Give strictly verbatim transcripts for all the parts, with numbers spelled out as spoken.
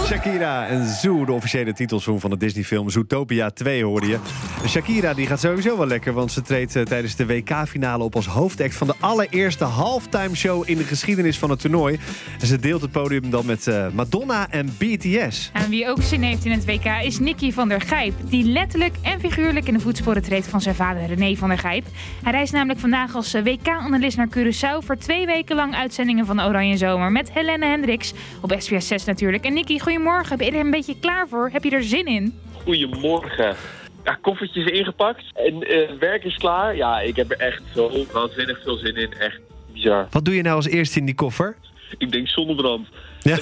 Shakira en Zoo, de officiële titelsong van de Disney-film Zootopia twee, hoorde je. En Shakira die gaat sowieso wel lekker, want ze treedt uh, tijdens de W K-finale op als hoofdact van de allereerste halftime show in de geschiedenis van het toernooi. En ze deelt het podium dan met uh, Madonna en B T S. En wie ook zin heeft in het W K is Nicky van der Gijp, die letterlijk en figuurlijk in de voetsporen treedt van zijn vader René van der Gijp. Hij reist namelijk vandaag als W K-analyst naar Curaçao voor twee weken lang uitzendingen van de Oranje Zomer met Helene Hendricks op S B S zes natuurlijk. En Nicky, goedemorgen. Ben je er een beetje klaar voor? Heb je er zin in? Goedemorgen. Ja, koffertjes ingepakt en uh, werk is klaar. Ja, ik heb er echt zo waanzinnig veel zin in. Echt bizar. Wat doe je nou als eerste in die koffer? Ik denk zonnebrand. Ja.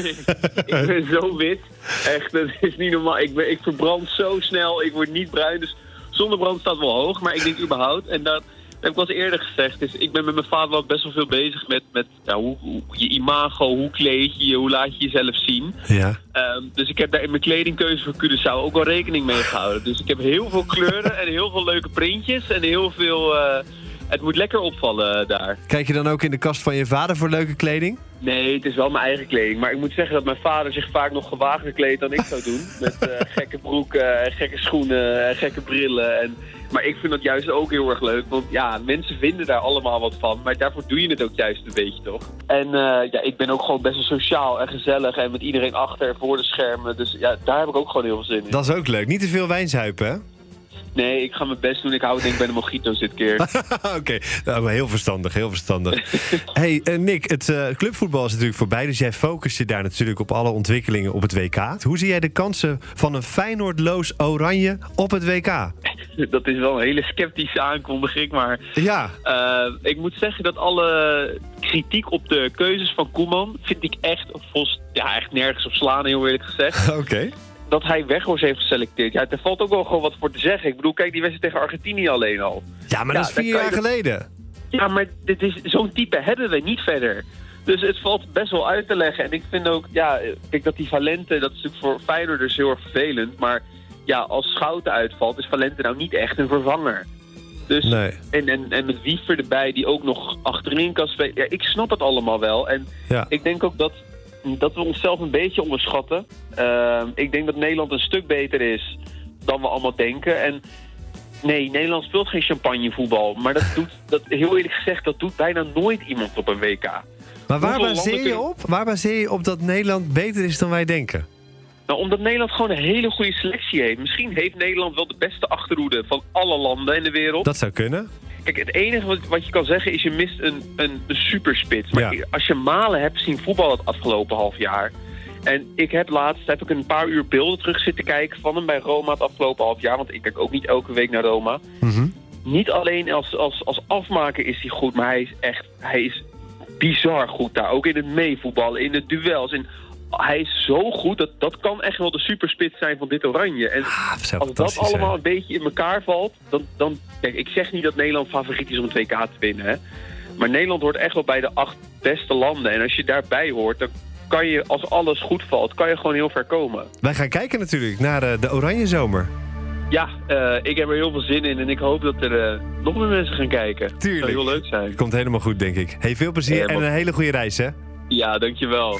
Ik ben zo wit. Echt, dat is niet normaal. Ik, ben, ik verbrand zo snel. Ik word niet bruin. Dus zonnebrand staat wel hoog. Maar ik denk überhaupt. En dat heb ik wel eens eerder gezegd. Dus ik ben met mijn vader wel best wel veel bezig met, met ja, hoe, hoe, je imago. Hoe kleed je je? Hoe laat je jezelf zien? Ja. Um, dus ik heb daar in mijn kledingkeuze voor Curaçao ook wel rekening mee gehouden. Dus ik heb heel veel kleuren en heel veel leuke printjes. En heel veel... Uh, het moet lekker opvallen uh, daar. Kijk je dan ook in de kast van je vader voor leuke kleding? Nee, het is wel mijn eigen kleding. Maar ik moet zeggen dat mijn vader zich vaak nog gewaagder kleedt dan ik zou doen. Met uh, gekke broeken, gekke schoenen, uh, gekke brillen. En, maar ik vind dat juist ook heel erg leuk. Want ja, mensen vinden daar allemaal wat van. Maar daarvoor doe je het ook juist een beetje, toch? En uh, ja, ik ben ook gewoon best wel sociaal en gezellig. En met iedereen achter en voor de schermen. Dus ja, daar heb ik ook gewoon heel veel zin in. Dat is ook leuk. Niet te veel wijn zuipen, hè? Nee, ik ga mijn best doen. Ik hou het denk ik bij de mojito's dit keer. Oké, okay. Nou, heel verstandig, heel verstandig. Hey uh, Nick, het uh, clubvoetbal is natuurlijk voorbij. Dus jij focust je daar natuurlijk op alle ontwikkelingen op het W K. Hoe zie jij de kansen van een Feyenoordloos Oranje op het W K? Dat is wel een hele sceptische aankondiging. Maar ja. uh, ik moet zeggen dat alle kritiek op de keuzes van Koeman vind ik echt, volgens, ja, echt nergens op slaan, heel eerlijk gezegd. Oké. Okay. Dat hij Weghorst heeft geselecteerd. Ja, daar valt ook wel gewoon wat voor te zeggen. Ik bedoel, kijk die wedstrijd tegen Argentinië alleen al. Ja, maar ja, dat is vier jaar dat... geleden. Ja, maar dit is, zo'n type hebben we niet verder. Dus het valt best wel uit te leggen. En ik vind ook, ja, kijk dat die Valente, dat is natuurlijk voor Feyenoorders heel erg vervelend. Maar ja, als Schouten uitvalt, is Valente nou niet echt een vervanger. Dus, nee. en, en, en met Wiever erbij, die ook nog achterin kan spelen. Ja, ik snap het allemaal wel. En ja. ik denk ook dat... dat we onszelf een beetje onderschatten. Uh, ik denk dat Nederland een stuk beter is dan we allemaal denken. En nee, Nederland speelt geen champagnevoetbal. Maar dat doet, dat, heel eerlijk gezegd, dat doet bijna nooit iemand op een W K. Maar waar baseer je op? Waar baseer je op dat Nederland beter is dan wij denken? Nou, omdat Nederland gewoon een hele goede selectie heeft. Misschien heeft Nederland wel de beste achterhoede van alle landen in de wereld. Dat zou kunnen. Kijk, het enige wat, wat je kan zeggen is je mist een, een, een superspits. Maar ja. als je Malen hebt zien voetballen het afgelopen half jaar. En ik heb laatst heb ik een paar uur beelden terug zitten kijken van hem bij Roma het afgelopen half jaar. Want ik kijk ook niet elke week naar Roma. Mm-hmm. Niet alleen als, als, als afmaker is hij goed, maar hij is echt hij is bizar goed daar. Ook in het meevoetballen, in de duels. In, hij is zo goed, dat, dat kan echt wel de superspits zijn van dit Oranje. En ah, als dat allemaal zijn. een beetje in elkaar valt, dan, dan... Kijk, ik zeg niet dat Nederland favoriet is om het W K te winnen, hè. Maar Nederland hoort echt wel bij de acht beste landen. En als je daarbij hoort, dan kan je, als alles goed valt, kan je gewoon heel ver komen. Wij gaan kijken natuurlijk naar de, de Oranje Zomer. Ja, uh, ik heb er heel veel zin in en ik hoop dat er uh, nog meer mensen gaan kijken. Tuurlijk. Dat zou heel leuk zijn. Komt helemaal goed, denk ik. Hey, veel plezier ja, en een hele goede reis, hè? Ja, dankjewel.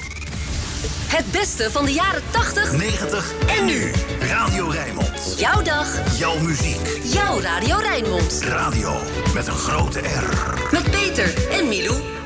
Het beste van de jaren tachtig, negentig en nu. Radio Rijnmond. Jouw dag. Jouw muziek. Jouw Radio Rijnmond. Radio met een grote R. Met Peter en Milou.